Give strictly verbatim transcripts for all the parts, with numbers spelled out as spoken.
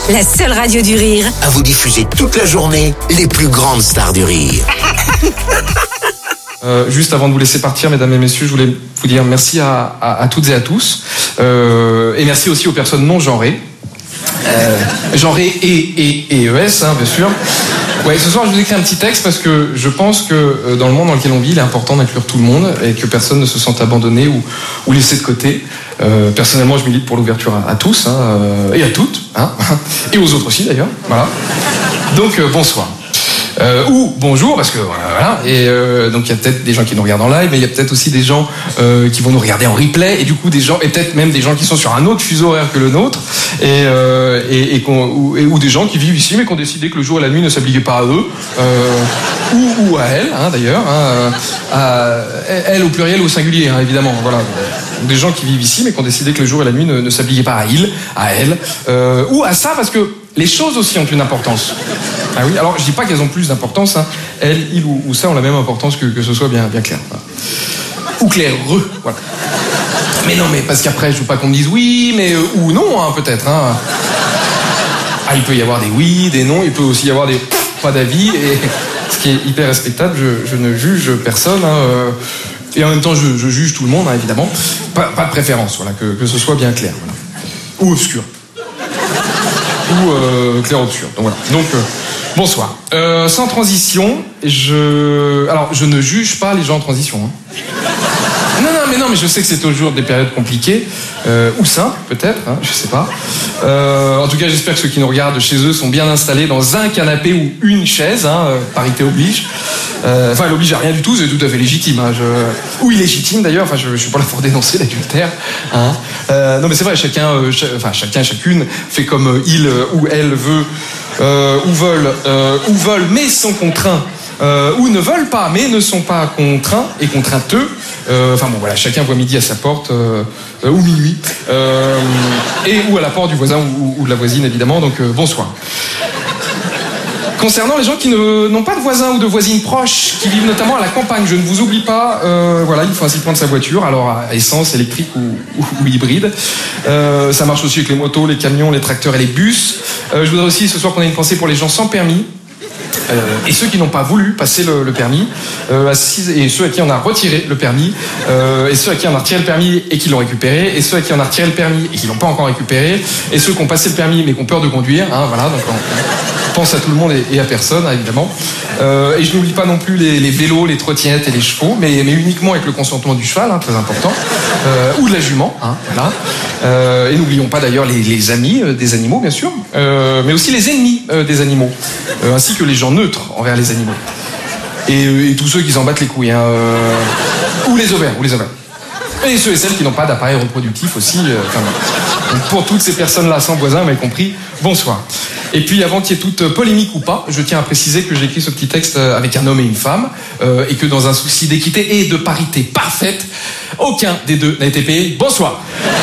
la seule radio du rire à vous diffuser toute la journée les plus grandes stars du rire. Euh, juste avant de vous laisser partir, mesdames et messieurs, je voulais vous dire merci à, à, à toutes et à tous. Euh, et merci aussi aux personnes non genrées. Euh, genrées et, et, et E S, hein, bien sûr. Ouais, ce soir, je vous écris un petit texte parce que je pense que euh, dans le monde dans lequel on vit, il est important d'inclure tout le monde et que personne ne se sente abandonné ou, ou laissé de côté. Euh, personnellement, je milite pour l'ouverture à, à tous, hein, euh, et à toutes, hein, et aux autres aussi d'ailleurs. Voilà. Donc, euh, bonsoir. Euh, ou bonjour, parce que voilà, et euh, donc il y a peut-être des gens qui nous regardent en live, mais il y a peut-être aussi des gens euh, qui vont nous regarder en replay, et du coup des gens, et peut-être même des gens qui sont sur un autre fuseau horaire que le nôtre, et, euh, et, et qu'on, ou, et, ou des gens qui vivent ici, mais qui ont décidé que le jour et la nuit ne s'appliquaient pas à eux, euh, ou, ou à elles, hein, d'ailleurs, hein, à elles au pluriel ou au singulier, hein, évidemment, voilà. Des gens qui vivent ici, mais qui ont décidé que le jour et la nuit ne, ne s'appliquaient pas à ils, à elles, euh, ou à ça, parce que les choses aussi ont une importance. Ah oui, alors je dis pas qu'elles ont plus d'importance, hein. Elles, ils ou, ou ça ont la même importance que, que ce soit bien, bien clair. Voilà. Ou claireux, voilà. Mais non, mais parce qu'après, je veux pas qu'on me dise oui, mais euh, ou non, hein, peut-être. Hein. Ah, il peut y avoir des oui, des non, il peut aussi y avoir des pas d'avis, et ce qui est hyper respectable, je, je ne juge personne, hein, euh, et en même temps, je, je juge tout le monde, hein, évidemment. Pas, pas de préférence, voilà, que, que ce soit bien clair. Voilà. Ou obscur. Ou euh, clair-obscur. Donc voilà. Donc euh, bonsoir. Euh, sans transition, je alors je ne juge pas les gens en transition. Hein. Non non mais non mais je sais que c'est toujours des périodes compliquées euh, ou simples peut-être, hein, je sais pas. Euh, en tout cas j'espère que ceux qui nous regardent chez eux sont bien installés dans un canapé ou une chaise. Hein, euh, parité oblige. Euh, enfin elle oblige à rien du tout, c'est tout à fait légitime. Hein, je... Ou illégitime d'ailleurs. Enfin je, je suis pas là pour dénoncer l'adultère. Hein. Euh, non mais c'est vrai, chacun, euh, ch... enfin chacun, chacune fait comme euh, il euh, ou elle veut euh, ou veulent euh, ou veulent mais sont contraints. Euh, ou ne veulent pas, mais ne sont pas contraints et contrainteux. Euh, enfin bon, voilà, chacun voit midi à sa porte, euh, euh, ou minuit, euh, et ou à la porte du voisin ou, ou de la voisine, évidemment. Donc euh, bonsoir. Concernant les gens qui ne, n'ont pas de voisins ou de voisines proches, qui vivent notamment à la campagne, je ne vous oublie pas. Euh, voilà, il faut ainsi prendre sa voiture, alors à essence, électrique ou, ou, ou hybride. Euh, ça marche aussi avec les motos, les camions, les tracteurs et les bus. Euh, je voudrais aussi ce soir qu'on ait une pensée pour les gens sans permis. Euh, et ceux qui n'ont pas voulu passer le, le permis, euh, et ceux à qui on a retiré le permis, euh, et ceux à qui on a retiré le permis et qui l'ont récupéré, et ceux à qui on a retiré le permis et qui l'ont pas encore récupéré, et ceux qui ont passé le permis mais qui ont peur de conduire, hein, voilà, donc on pense à tout le monde et, et à personne, hein, évidemment. Euh, et je n'oublie pas non plus les, les vélos, les trottinettes et les chevaux, mais, mais uniquement avec le consentement du cheval, hein, très important, euh, ou de la jument, hein, voilà. Euh, et n'oublions pas d'ailleurs les, les amis euh, des animaux, bien sûr, euh, mais aussi les ennemis euh, des animaux, euh, ainsi que les gens neutres envers les animaux. Et, et tous ceux qui s'en battent les couilles, hein, euh, ou les ovaires, ou les ovaires. Et ceux et celles qui n'ont pas d'appareil reproductif aussi. Euh, enfin, donc pour toutes ces personnes-là sans voisins, vous m'avez compris, bonsoir. Et puis avant qu'il y ait toute polémique ou pas, je tiens à préciser que j'ai écrit ce petit texte avec un homme et une femme, euh, et que dans un souci d'équité et de parité parfaite, aucun des deux n'a été payé. Bonsoir.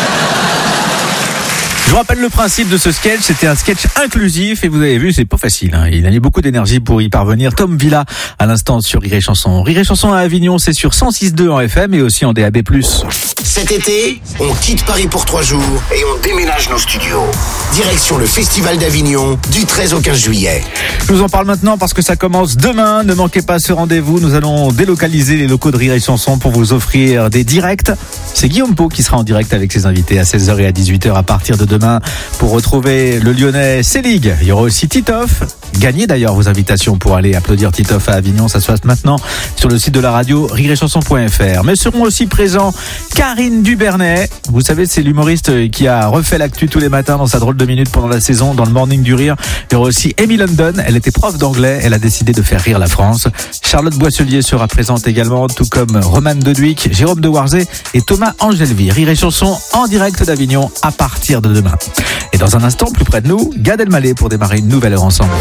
Je vous rappelle le principe de ce sketch, c'était un sketch inclusif et vous avez vu, c'est pas facile, hein. Il a mis beaucoup d'énergie pour y parvenir. Tom Villa, à l'instant sur Rire et Chanson. Rire et Chanson à Avignon, c'est sur cent six virgule deux en F M et aussi en D A B plus. Cet été, on quitte Paris pour trois jours et on déménage nos studios. Direction le Festival d'Avignon du treize au quinze juillet. Je vous en parle maintenant parce que ça commence demain. Ne manquez pas ce rendez-vous. Nous allons délocaliser les locaux de Rire et Chanson pour vous offrir des directs. C'est Guillaume Pau qui sera en direct avec ses invités à seize heures et à dix-huit heures à partir de demain pour retrouver le Lyonnais Selig. Il y aura aussi Titoff. Gagnez d'ailleurs vos invitations pour aller applaudir Titoff à Avignon. Ça se passe maintenant sur le site de la radio rire et chanson point f r. Mais seront aussi présents Karine Dubernet. Vous savez, c'est l'humoriste qui a refait l'actu tous les matins dans sa drôle de minute pendant la saison dans le Morning du Rire. Il y aura aussi Amy London. Elle était prof d'anglais. Elle a décidé de faire rire la France. Charlotte Boisselier sera présente également, tout comme Romane Deduic, Jérôme Dewarzé et Thomas Angelvi. Rire et Chanson en direct d'Avignon à partir de demain. Et dans un instant, plus près de nous, Gad Elmaleh pour démarrer une nouvelle heure ensemble.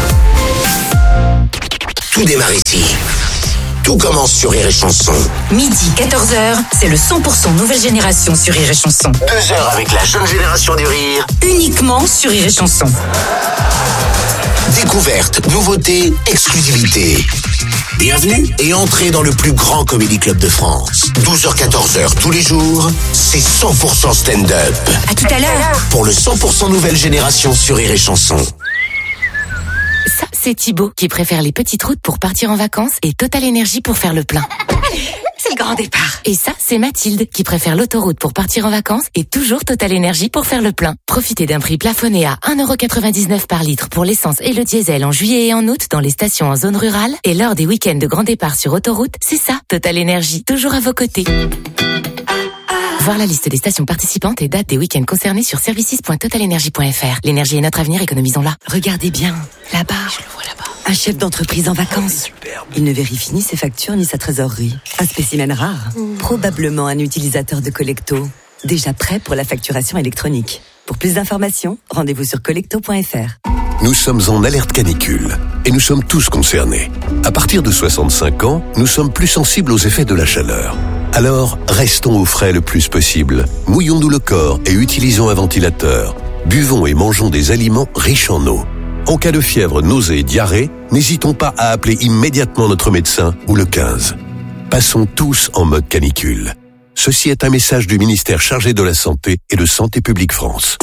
Tout démarre ici. Tout commence sur Rire et Chanson. Midi, quatorze heures, c'est le cent pour cent nouvelle génération sur Rire et Chanson. Deux heures avec la jeune génération du rire. Uniquement sur Rire et Chanson. Découverte, nouveauté, exclusivité. Bienvenue et entrez dans le plus grand comédie club de France. douze heures quatorze heures tous les jours, c'est cent pour cent stand-up. À tout à l'heure. Pour le cent pour cent nouvelle génération sur Rire et Chanson. Ça, c'est Thibaut qui préfère les petites routes pour partir en vacances et Total Énergie pour faire le plein. C'est le grand départ. Et ça, c'est Mathilde qui préfère l'autoroute pour partir en vacances et toujours Total Énergie pour faire le plein. Profitez d'un prix plafonné à un euro quatre-vingt-dix-neuf par litre pour l'essence et le diesel en juillet et en août dans les stations en zone rurale. Et lors des week-ends de grand départ sur autoroute, c'est ça, Total Énergie, toujours à vos côtés. Voir la liste des stations participantes et dates des week-ends concernés sur services point total énergie point f r. L'énergie est notre avenir, économisons-la. Regardez bien, là-bas. Je le vois là-bas. Un chef d'entreprise en vacances. Il ne vérifie ni ses factures ni sa trésorerie. Un spécimen rare. Mmh. Probablement un utilisateur de Collecto. Déjà prêt pour la facturation électronique. Pour plus d'informations, rendez-vous sur collecto point f r. Nous sommes en alerte canicule et nous sommes tous concernés. À partir de soixante-cinq ans, nous sommes plus sensibles aux effets de la chaleur. Alors, restons au frais le plus possible. Mouillons-nous le corps et utilisons un ventilateur. Buvons et mangeons des aliments riches en eau. En cas de fièvre, nausée et diarrhée, n'hésitons pas à appeler immédiatement notre médecin ou le quinze. Passons tous en mode canicule. Ceci est un message du ministère chargé de la Santé et de Santé publique France.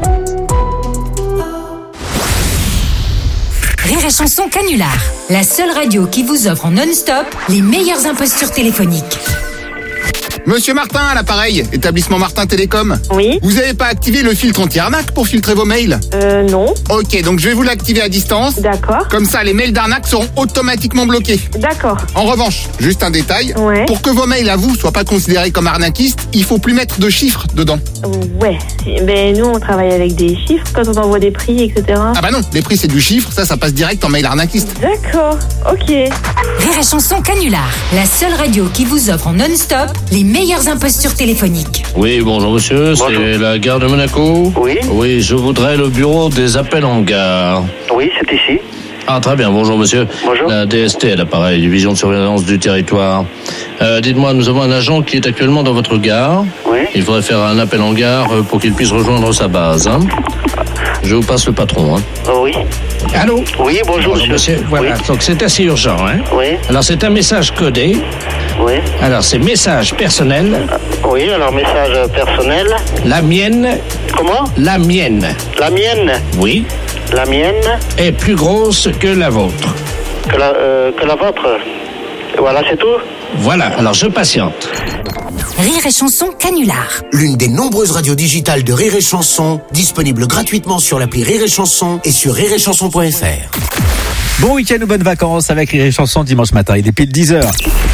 Rire et Chanson Canular, la seule radio qui vous offre en non-stop les meilleures impostures téléphoniques. Monsieur Martin à l'appareil, établissement Martin Télécom. Oui. Vous n'avez pas activé le filtre anti-arnaque pour filtrer vos mails? Euh, non. Ok, donc je vais vous l'activer à distance. D'accord. Comme ça, les mails d'arnaque seront automatiquement bloqués. D'accord. En revanche, juste un détail. Ouais. Pour que vos mails à vous soient pas considérés comme arnaquistes, il faut plus mettre de chiffres dedans. Ouais. Mais nous, on travaille avec des chiffres quand on envoie des prix, et cetera. Ah bah non, les prix c'est du chiffre, ça, ça passe direct en mail arnaquiste. D'accord. Ok. Rire et Chanson Canular, la seule radio qui vous offre en non-stop les meilleures impostures téléphoniques. Oui, bonjour monsieur, bonjour. C'est la gare de Monaco? Oui. Oui, je voudrais le bureau des appels en gare. Oui, c'est ici. Ah, très bien, bonjour monsieur. Bonjour. La D S T, l'appareil, division de surveillance du territoire. Euh, dites-moi, nous avons un agent qui est actuellement dans votre gare. Oui. Il faudrait faire un appel en gare pour qu'il puisse rejoindre sa base. Hein. Je vous passe le patron. Hein. Oh, oui. Allô? Oui, bonjour, bonjour monsieur. monsieur. Voilà, oui. Donc c'est assez urgent. Hein. Oui. Alors c'est un message codé. Oui. Alors c'est message personnel. Oui, alors message personnel. La mienne. Comment? La mienne. La mienne? Oui. La mienne? Est plus grosse que la vôtre. Que la, euh, que la vôtre? Voilà, c'est tout? Voilà, alors je patiente. Rire et Chanson Canular. L'une des nombreuses radios digitales de Rire et Chanson, disponible gratuitement sur l'appli Rire et Chanson et sur rire et chanson point f r. Bon week-end ou bonnes vacances avec Rire et Chanson dimanche matin, il est pile dix heures.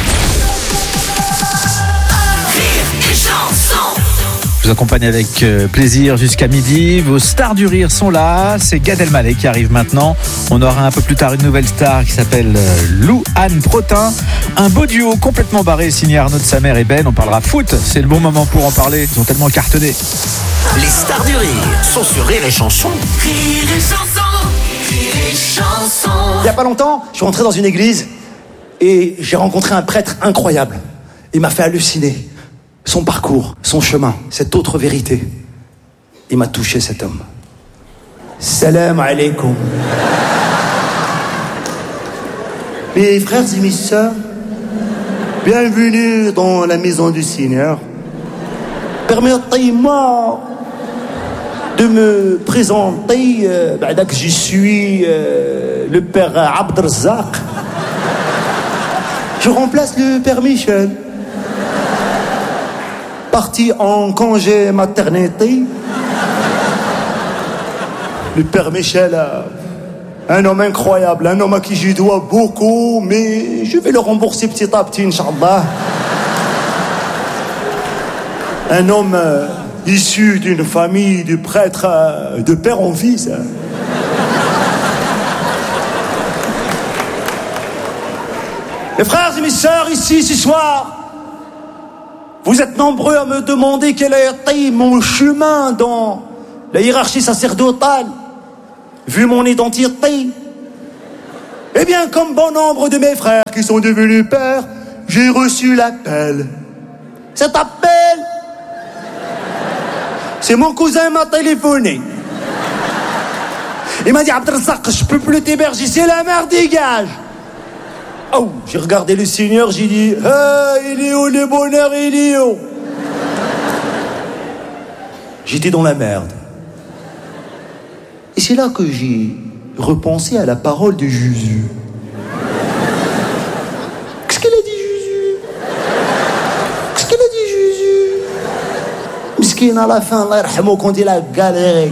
Je vous accompagne avec euh, plaisir jusqu'à midi. Vos stars du rire sont là. C'est Gad Elmaleh qui arrive maintenant. On aura un peu plus tard une nouvelle star qui s'appelle euh, Lou Anne Protin. Un beau duo complètement barré signé Arnaud de Samer et Ben. On parlera foot. C'est le bon moment pour en parler. Ils ont tellement cartonné. Les stars du rire sont sur Rire et Chanson. Rire et Chanson, Rire et Chanson. Il n'y a pas longtemps, je suis rentré dans une église et j'ai rencontré un prêtre incroyable. Il m'a fait halluciner. Son parcours, son chemin, cette autre vérité. Il m'a touché, cet homme. Salam alaikum. Mes frères et mes sœurs, bienvenue dans la maison du Seigneur. Permettez-moi de me présenter, euh, bah, que je suis euh, le père Abdelrazak. Je remplace le père Michel. Parti en congé maternité. Le père Michel, un homme incroyable, un homme à qui je dois beaucoup, mais je vais le rembourser petit à petit, Inch'Allah. Un homme euh, issu d'une famille de prêtres euh, de père en fils. Hein. Mes frères et mes sœurs, ici ce soir, vous êtes nombreux à me demander quel a été mon chemin dans la hiérarchie sacerdotale, vu mon identité. Eh bien, comme bon nombre de mes frères qui sont devenus pères, j'ai reçu l'appel. Cet appel, c'est mon cousin m'a téléphoné. Il m'a dit, Abdelrazak, je peux plus t'héberger, c'est la merde, dégage. Oh, j'ai regardé le Seigneur, j'ai dit, hey, il est où le bonheur, il est où? J'étais dans la merde. Et c'est là que j'ai repensé à la parole de Jésus. Qu'est-ce qu'elle a dit, Jésus? Qu'est-ce qu'elle a dit, Jésus? Miskin à la fin, Allah yarhamou, quand il a galéré.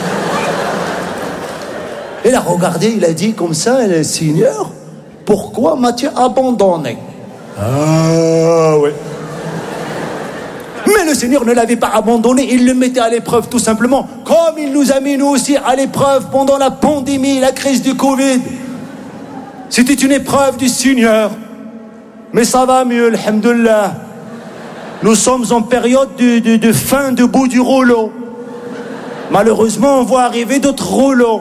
Il a regardé, il a dit comme ça, le Seigneur, pourquoi m'as-tu abandonné? Ah ouais. Mais le Seigneur ne l'avait pas abandonné, il le mettait à l'épreuve tout simplement, comme il nous a mis nous aussi à l'épreuve pendant la pandémie, la crise du Covid. C'était une épreuve du Seigneur. Mais ça va mieux, alhamdoulilah. Nous sommes en période de, de, de fin de bout du rouleau. Malheureusement, on voit arriver d'autres rouleaux.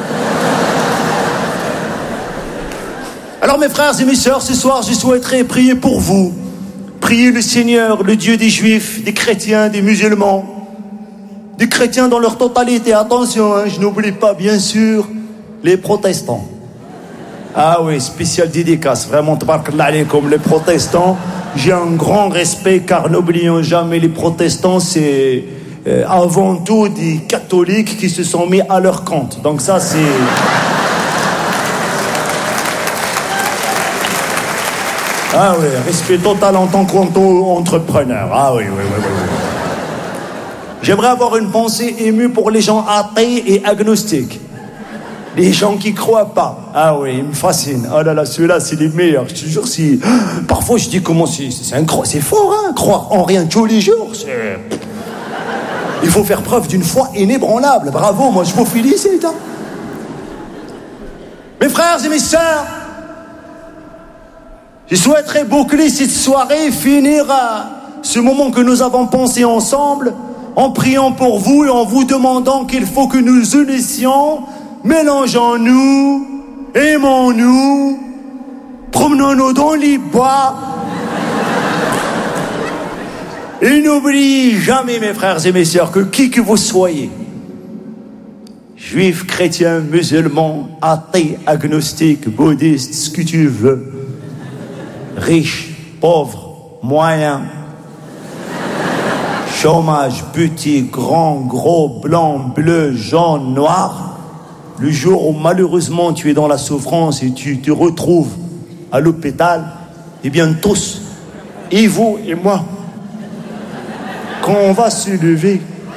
Alors mes frères et mes sœurs, ce soir, je souhaiterais prier pour vous. Priez le Seigneur, le Dieu des Juifs, des chrétiens, des musulmans, des chrétiens dans leur totalité. Attention, hein, je n'oublie pas, bien sûr, les protestants. Ah oui, spécial dédicace, vraiment, tabarakallah alaykoum, les protestants. J'ai un grand respect, car n'oublions jamais, les protestants, c'est euh, avant tout des catholiques qui se sont mis à leur compte. Donc ça, c'est... Ah oui, respect total en tant qu'entrepreneur. Ah oui, oui, oui, oui, oui. J'aimerais avoir une pensée émue pour les gens athées et agnostiques. Les gens qui croient pas. Ah oui, ils me fascinent. Oh là là, ceux-là, c'est les meilleurs. Je te jure, si... Parfois, je dis comment c'est... C'est, un... c'est fort, hein, croire en rien tous les jours. C'est... Il faut faire preuve d'une foi inébranlable. Bravo, moi, je vous félicite. Hein. Mes frères et mes sœurs, je souhaiterais boucler cette soirée, finir ce moment que nous avons pensé ensemble, en priant pour vous et en vous demandant qu'il faut que nous unissions, mélangeons-nous, aimons-nous, promenons-nous dans les bois. Et n'oubliez jamais, mes frères et mes sœurs, que qui que vous soyez, juifs, chrétiens, musulmans, athées, agnostiques, bouddhistes, ce que tu veux, riche, pauvre, moyen, chômage, petit, grand, gros, blanc, bleu, jaune, noir, le jour où malheureusement tu es dans la souffrance et tu te retrouves à l'hôpital, eh bien tous, et vous et moi, quand on va se lever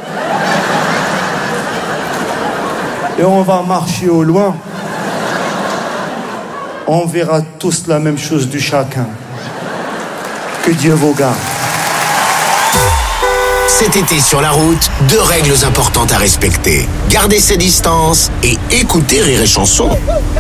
et on va marcher au loin, on verra tous la même chose de chacun. Que Dieu vous garde. Cet été sur la route, deux règles importantes à respecter. Garder ses distances et écouter Rire et Chanson.